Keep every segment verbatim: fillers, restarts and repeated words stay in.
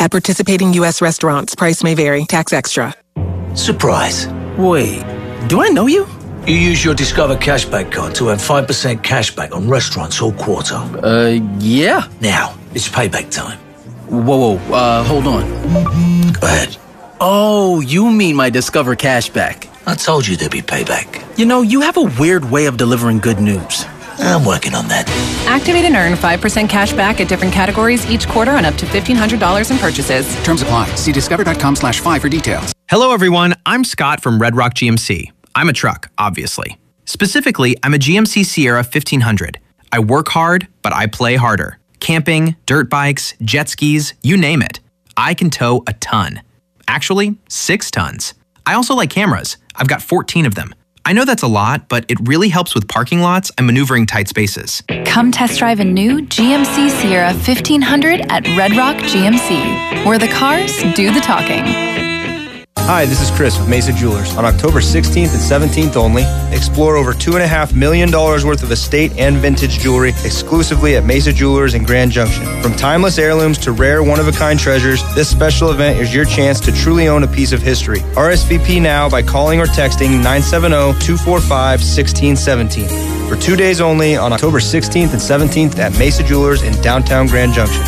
At participating U S restaurants, price may vary. Tax extra. Surprise. Wait, do I know you? You use your Discover Cashback card to earn five percent cashback on restaurants all quarter. Uh, yeah. Now, it's payback time. Whoa, whoa, uh, hold on. Go ahead. Oh, you mean my Discover Cashback. I told you there'd be payback. You know, you have a weird way of delivering good news. I'm working on that. Activate and earn five percent cash back at different categories each quarter on up to fifteen hundred dollars in purchases. Terms apply. See discover.com slash five for details. Hello, everyone. I'm Scott from Red Rock G M C. I'm a truck, obviously. Specifically, I'm a G M C Sierra fifteen hundred. I work hard, but I play harder. Camping, dirt bikes, jet skis, you name it. I can tow a ton. Actually, six tons. I also like cameras. I've got fourteen of them. I know that's a lot, but it really helps with parking lots and maneuvering tight spaces. Come test drive a new G M C Sierra fifteen hundred at Red Rock G M C, where the cars do the talking. Hi, this is Chris with Mesa Jewelers. On October sixteenth and seventeenth only, explore over two point five million dollars worth of estate and vintage jewelry exclusively at Mesa Jewelers in Grand Junction. From timeless heirlooms to rare one-of-a-kind treasures, this special event is your chance to truly own a piece of history. R S V P now by calling or texting nine seven zero, two four five, one six one seven. For two days only on October sixteenth and seventeenth at Mesa Jewelers in downtown Grand Junction.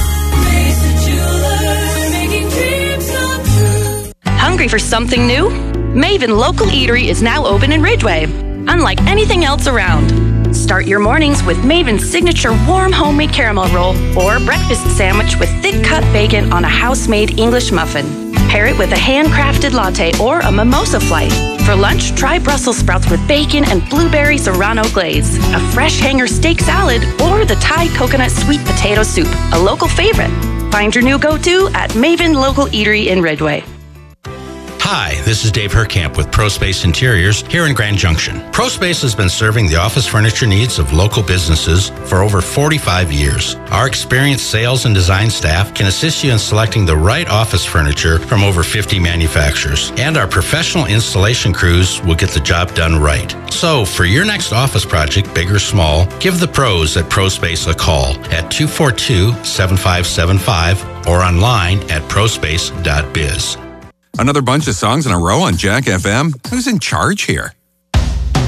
Hungry for something new? Maven Local Eatery is now open in Ridgeway, unlike anything else around. Start your mornings with Maven's signature warm homemade caramel roll or breakfast sandwich with thick-cut bacon on a house-made English muffin. Pair it with a handcrafted latte or a mimosa flight. For lunch, try Brussels sprouts with bacon and blueberry serrano glaze, a fresh hanger steak salad, or the Thai coconut sweet potato soup, a local favorite. Find your new go-to at Maven Local Eatery in Ridgeway. Hi, this is Dave Herkamp with ProSpace Interiors here in Grand Junction. ProSpace has been serving the office furniture needs of local businesses for over forty-five years. Our experienced sales and design staff can assist you in selecting the right office furniture from over fifty manufacturers, and our professional installation crews will get the job done right. So, for your next office project, big or small, give the pros at ProSpace a call at two four two, seven five seven five or online at prospace dot biz. Another bunch of songs in a row on Jack F M? Who's in charge here?